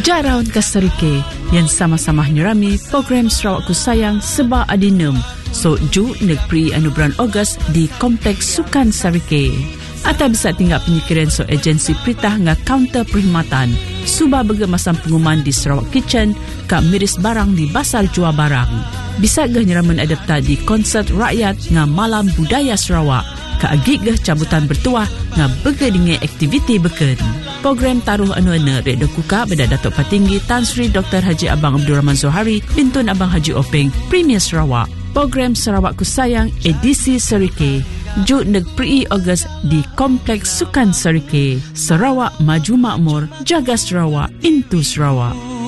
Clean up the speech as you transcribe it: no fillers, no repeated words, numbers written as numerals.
Jaraun Kasarike yang sama-sama nyurami program Sarawak Ku Sayang Seba Adinem. So, ju negeri anu bulan Ogos di Kompleks Sukan Sarike. Atau bisa tinggal penyikiran so agensi peritah nga kaunter perkhidmatan. Suba bergemasam pengumuman di Sarawak Kitchen, ka miris barang di basal jual barang. Bisa gah nyeraman adapta di konsert rakyat nga Malam Budaya Sarawak. Kaagig gah cabutan bertuah nga bergedingi aktiviti beken. Program taruh anu-anu rek dokuka beda Datuk Patinggi Tan Sri Dr. Haji Abang Abdul Rahman Zohari, Pintun Abang Haji Openg, Premier Sarawak. Program Sarawak Ku Sayang edisi Sarike. Ju negeri Ogos di Kompleks Sukan Sarike. Sarawak Maju Makmur, jaga Sarawak, into Sarawak.